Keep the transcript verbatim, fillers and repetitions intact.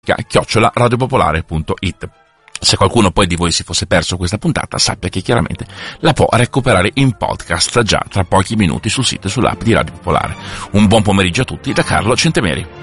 chiocciola radiopopolare punto it. Se qualcuno poi di voi si fosse perso questa puntata, sappia che chiaramente la può recuperare in podcast già tra pochi minuti sul sito e sull'app di Radio Popolare. Un buon pomeriggio a tutti da Carlo Centemeri.